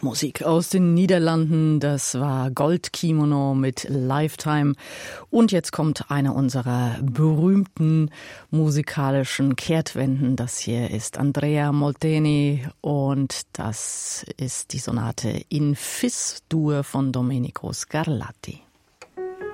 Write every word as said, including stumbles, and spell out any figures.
Musik aus den Niederlanden, das war Goldkimono mit Lifetime. Und jetzt kommt eine unserer berühmten musikalischen Kehrtwenden. Das hier ist Andrea Molteni und das ist die Sonate in Fis-Dur von Domenico Scarlatti.